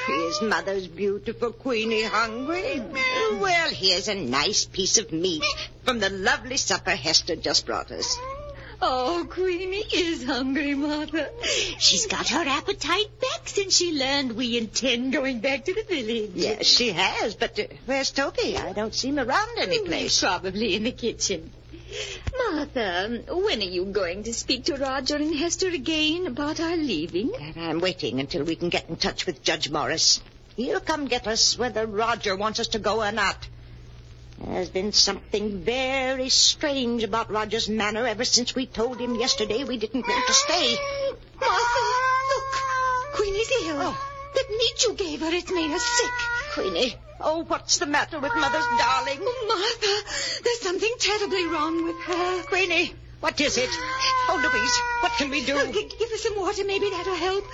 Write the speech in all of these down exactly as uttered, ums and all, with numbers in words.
Is Mother's beautiful Queenie hungry? Well, here's a nice piece of meat from the lovely supper Hester just brought us. Oh, Queenie is hungry, Mother. She's got her appetite back since she learned we intend going back to the village. Yes, she has, but uh, where's Toby? I don't see him around any place. Probably in the kitchen. Martha, when are you going to speak to Roger and Hester again about our leaving? And I'm waiting until we can get in touch with Judge Morris. He'll come get us whether Roger wants us to go or not. There's been something very strange about Roger's manner ever since we told him yesterday we didn't want to stay. Martha, look. Queenie's ill. Oh. That meat you gave her, it's made her sick. Queenie, oh, what's the matter with Mother's darling? Oh, Martha, there's something terribly wrong with her. Queenie, what is it? Oh, Louise, what can we do? Uh, g- give her some water, maybe that'll help.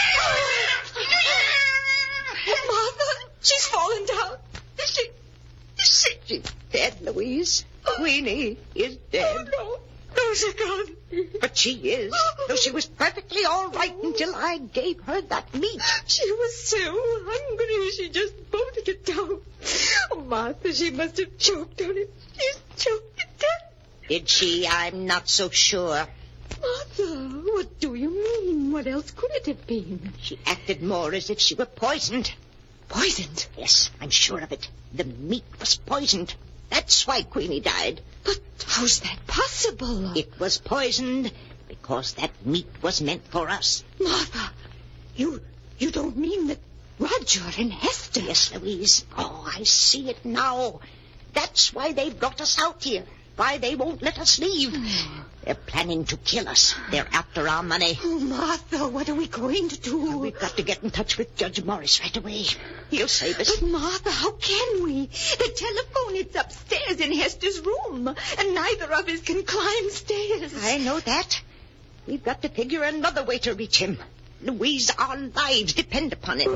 Martha, she's fallen down. She... She... She's dead, Louise. Queenie is dead. Oh, no. No, she's gone. But she is, though she was perfectly all right until I gave her that meat. She was so hungry, she just bolted it down. Oh, Martha, she must have choked on it. She's choked it down. Did she? I'm not so sure. Martha, what do you mean? What else could it have been? She acted more as if she were poisoned. Poisoned? Yes, I'm sure of it. The meat was poisoned. That's why Queenie died. But how's that possible? It was poisoned because that meat was meant for us. Martha, you you don't mean that Roger and Hester... Yes, Louise. Oh, I see it now. That's why they brought us out here. Why they won't let us leave. They're planning to kill us. They're after our money. Oh, Martha, what are we going to do? We've got to get in touch with Judge Morris right away. He'll save us. But, Martha, how can we? The telephone is upstairs in Hester's room, and neither of us can climb stairs. I know that. We've got to figure another way to reach him. Louise, our lives depend upon it.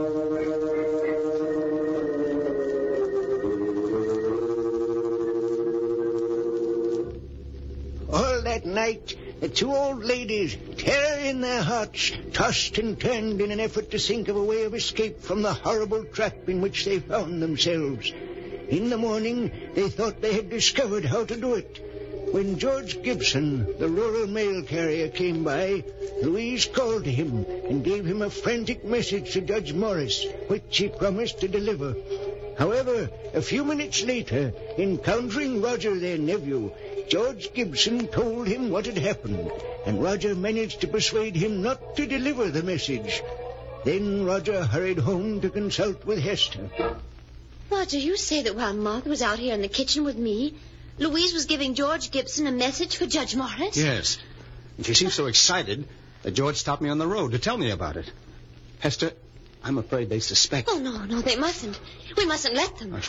All that night, the two old ladies, terror in their hearts, tossed and turned in an effort to think of a way of escape from the horrible trap in which they found themselves. In the morning, they thought they had discovered how to do it. When George Gibson, the rural mail carrier, came by, Louise called to him and gave him a frantic message to Judge Morris, which he promised to deliver. However, a few minutes later, encountering Roger, their nephew, George Gibson told him what had happened, and Roger managed to persuade him not to deliver the message. Then Roger hurried home to consult with Hester. Roger, you say that while Martha was out here in the kitchen with me, Louise was giving George Gibson a message for Judge Morris? Yes. And she seemed so excited that George stopped me on the road to tell me about it. Hester, I'm afraid they suspect... Oh, no, no, they mustn't. We mustn't let them.